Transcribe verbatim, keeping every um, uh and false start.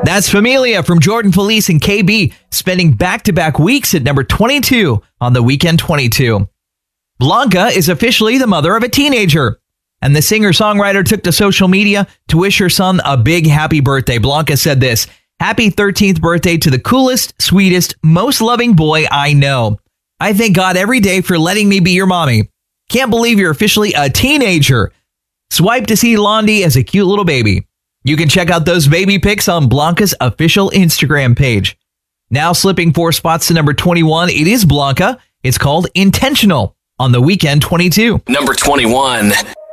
That's Familia from Jordan Felice and K B, spending back-to-back weeks at number twenty-two on the Weekend twenty-two. Blanca is officially the mother of a teenager, and the singer-songwriter took to social media to wish her son a big happy birthday. Blanca said this: "Happy thirteenth birthday to the coolest, sweetest, most loving boy I know. I thank God every day for letting me be your mommy. Can't believe you're officially a teenager. Swipe to see Londi as a cute little baby." You can check out those baby pics on Blanca's official Instagram page. Now slipping four spots to number twenty-one, it is Blanca. It's called Intentional on the Weekend twenty-two. Number twenty-one.